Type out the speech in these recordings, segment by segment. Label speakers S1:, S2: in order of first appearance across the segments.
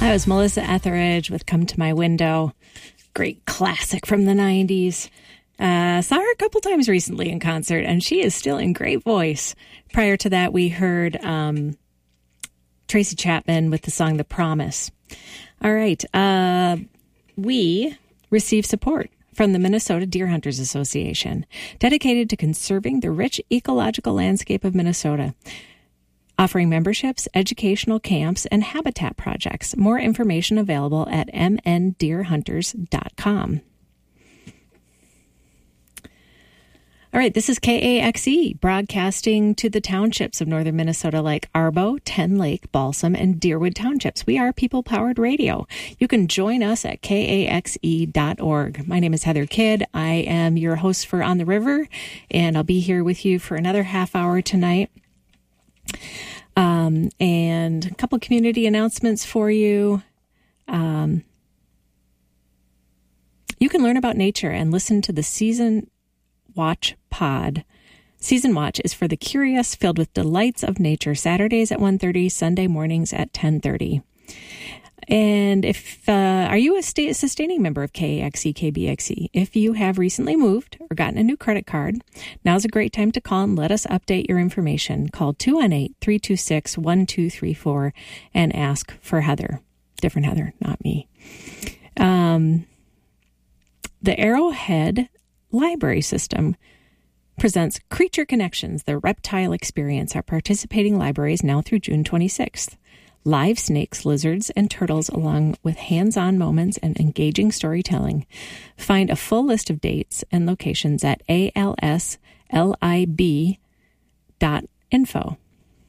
S1: That was Melissa Etheridge with Come to My Window. Great classic from the 90s. Saw her a couple times recently in concert, and she is still in great voice. Prior to that, we heard Tracy Chapman with the song The Promise. All right. We receive support from the Minnesota Deer Hunters Association, dedicated to conserving the rich ecological landscape of Minnesota, offering memberships, educational camps, and habitat projects. More information available at mndeerhunters.com. All right, this is KAXE, broadcasting to the townships of northern Minnesota like Arbo, Ten Lake, Balsam, and Deerwood Townships. We are people-powered radio. You can join us at kaxe.org. My name is Heather Kidd. I am your host for On the River, and I'll be here with you for another half hour tonight. And a couple community announcements for you. You can learn about nature and listen to the Season Watch pod. Season Watch is for the curious, filled with delights of nature. Saturdays at 1:30, Sunday mornings at 10:30. And if are you a sustaining member of KAXE, KBXE? If you have recently moved or gotten a new credit card, now's a great time to call and let us update your information. Call 218-326-1234 and ask for Heather. Different Heather, not me. The Arrowhead Library System presents Creature Connections, the Reptile Experience, at participating libraries now through June 26th. Live snakes, lizards, and turtles, along with hands-on moments and engaging storytelling. Find a full list of dates and locations at alslib.info.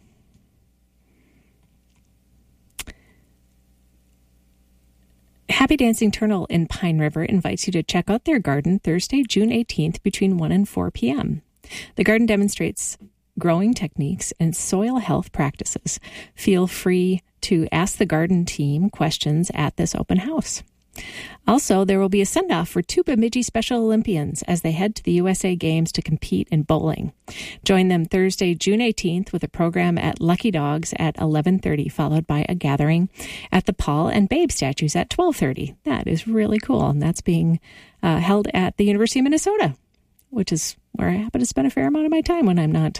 S1: Happy Dancing Turtle in Pine River invites you to check out their garden Thursday, June 18th between 1 and 4 p.m. The garden demonstrates growing techniques and soil health practices. Feel free to ask the garden team questions at this open house. Also, there will be a send-off for two Bemidji Special Olympians as they head to the USA Games to compete in bowling. Join them Thursday, June 18th with a program at Lucky Dogs at 11:30, followed by a gathering at the Paul and Babe statues at 12:30. That is really cool, and that's being held at the University of Minnesota, which is where I happen to spend a fair amount of my time when I'm not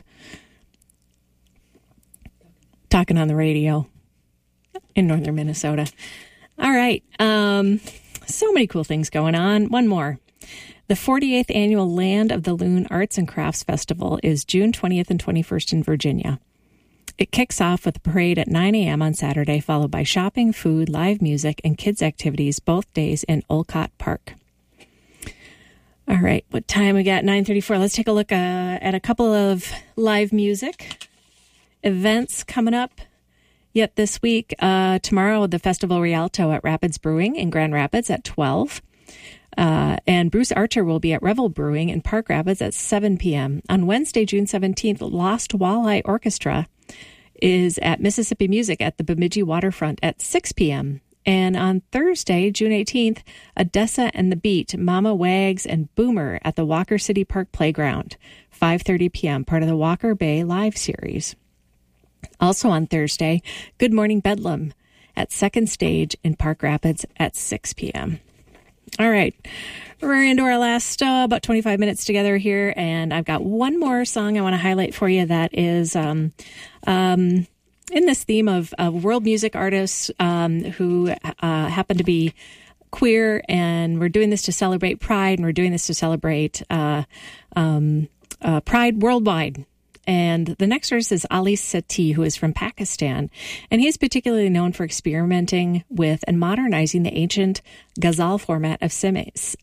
S1: talking on the radio in northern Minnesota. All right. So many cool things going on. One more. The 48th Annual Land of the Loon Arts and Crafts Festival is June 20th and 21st in Virginia. It kicks off with a parade at 9 a.m. on Saturday, followed by shopping, food, live music, and kids' activities both days in Olcott Park. All right. What time we got? 9:34. Let's take a look at a couple of live music events coming up. Yet this week, tomorrow, the Festival Rialto at Rapids Brewing in Grand Rapids at 12. And Bruce Archer will be at Revel Brewing in Park Rapids at 7 p.m. On Wednesday, June 17th, Lost Walleye Orchestra is at Mississippi Music at the Bemidji Waterfront at 6 p.m. And on Thursday, June 18th, Odessa and the Beat, Mama Wags, and Boomer at the Walker City Park Playground, 5:30 p.m., part of the Walker Bay Live Series. Also on Thursday, Good Morning Bedlam at Second Stage in Park Rapids at 6 p.m. All right, we're into our last about 25 minutes together here, and I've got one more song I want to highlight for you that is in this theme of world music artists who happen to be queer, and we're doing this to celebrate Pride, and we're doing this to celebrate Pride worldwide. And the next artist is Ali Sethi, who is from Pakistan. And he is particularly known for experimenting with and modernizing the ancient ghazal format of